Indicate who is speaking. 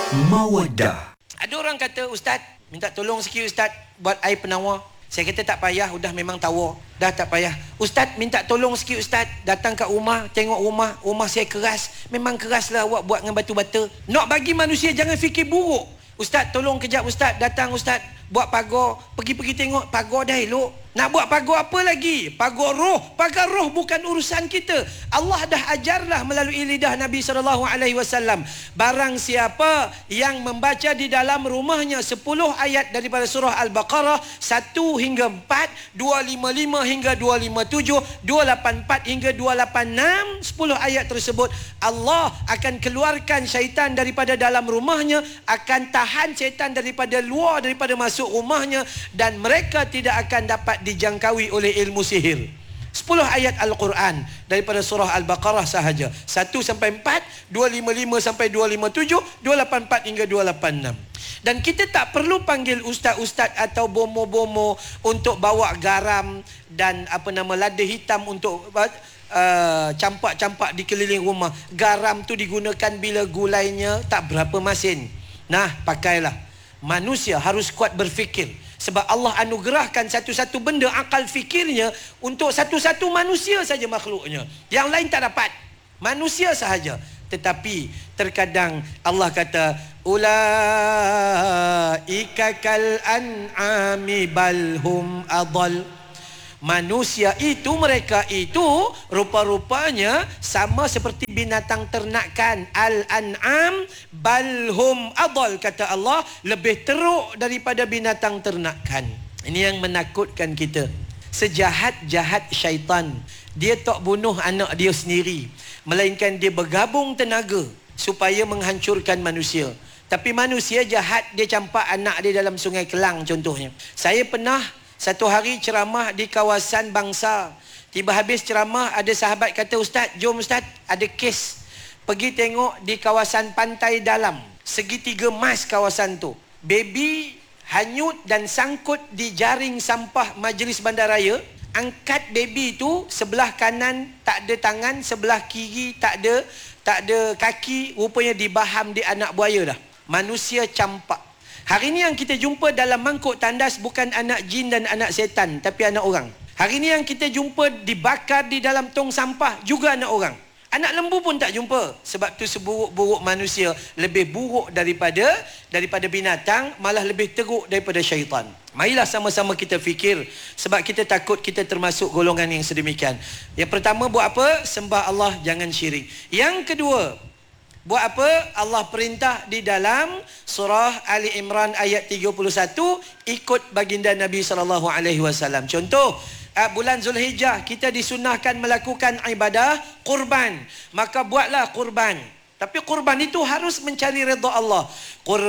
Speaker 1: Mawaddah.
Speaker 2: Ada orang kata, Ustaz, minta tolong sikit Ustaz buat air penawar. Saya kata tak payah, dah memang tawar. Dah tak payah. Ustaz, minta tolong sikit Ustaz, datang kat rumah, tengok rumah saya keras. Memang keraslah awak buat dengan batu bata. Nak bagi manusia jangan fikir buruk. Ustaz, tolong kejap Ustaz, datang Ustaz, buat pagar. Pergi tengok, pagar dah elok. Nak buat pagar apa lagi? Pagar roh bukan urusan kita. Allah dah ajarlah melalui lidah Nabi SAW. Barang siapa yang membaca di dalam rumahnya 10 ayat daripada surah Al-Baqarah 1 hingga 4, 255 hingga 257, 284 hingga 286, 10 ayat tersebut, Allah akan keluarkan syaitan daripada dalam rumahnya, akan tahan syaitan daripada luar, daripada masuk rumahnya, dan mereka tidak akan dapat dijangkaui oleh ilmu sihir. 10 ayat Al-Quran daripada surah Al-Baqarah sahaja. 1 sampai 4, 255 sampai 257, 284 hingga 286. Dan kita tak perlu panggil ustaz-ustaz atau bomo-bomo untuk bawa garam dan lada hitam untuk campak-campak di keliling rumah. Garam tu digunakan bila gulainya tak berapa masin. Nah, pakailah. Manusia harus kuat berfikir. Sebab Allah anugerahkan satu-satu benda akal fikirnya untuk satu-satu manusia saja makhluknya. Yang lain tak dapat. Manusia sahaja. Tetapi terkadang Allah kata, ulaika kal an'ami balhum adall. Manusia itu, mereka itu rupa-rupanya sama seperti binatang ternakan. Al-an'am balhum adall, kata Allah, lebih teruk daripada binatang ternakan. Ini yang menakutkan kita. Sejahat-jahat syaitan, dia tak bunuh anak dia sendiri, melainkan dia bergabung tenaga supaya menghancurkan manusia. Tapi manusia jahat, dia campak anak dia dalam Sungai Kelang contohnya. Saya pernah satu hari ceramah di kawasan Bangsa. Tiba habis ceramah, ada sahabat kata, Ustaz, jom Ustaz, ada kes. Pergi tengok di kawasan Pantai Dalam. Segitiga emas kawasan tu. Baby hanyut dan sangkut di jaring sampah majlis bandaraya. Angkat baby tu, sebelah kanan tak ada tangan, sebelah kiri tak ada kaki. Rupanya dibaham di anak buaya dah. Manusia campak. Hari ni yang kita jumpa dalam mangkuk tandas bukan anak jin dan anak setan, tapi anak orang. Hari ni yang kita jumpa dibakar di dalam tong sampah juga anak orang. Anak lembu pun tak jumpa. Sebab tu seburuk-buruk manusia lebih buruk daripada binatang, malah lebih teruk daripada syaitan. Marilah sama-sama kita fikir, sebab kita takut kita termasuk golongan yang sedemikian. Yang pertama, buat apa? Sembah Allah, jangan syirik. Yang kedua, buat apa? Allah perintah di dalam surah Ali Imran ayat 31, ikut baginda Nabi SAW. Contoh, bulan Zulhijjah kita disunahkan melakukan ibadah kurban. Maka buatlah kurban. Tapi kurban itu harus mencari redha Allah.